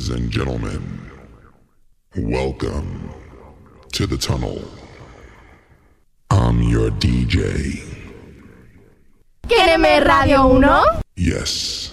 Ladies and gentlemen, welcome to the tunnel. I'm your DJ. ¿Quéreme Radio 1? Yes.